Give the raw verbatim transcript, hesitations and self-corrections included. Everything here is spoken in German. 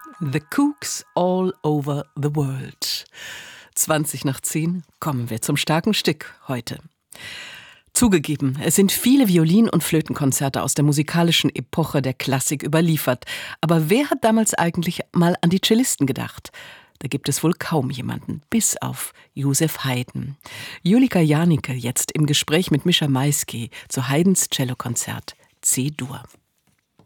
The Kooks All Over the World. zwanzig nach zehn kommen wir zum starken Stück heute. Zugegeben, es sind viele Violin- und Flötenkonzerte aus der musikalischen Epoche der Klassik überliefert. Aber wer hat damals eigentlich mal an die Cellisten gedacht? Da gibt es wohl kaum jemanden, bis auf Joseph Haydn. Julika Janicke jetzt im Gespräch mit Mischa Mayski zu Haydns Cellokonzert C-Dur.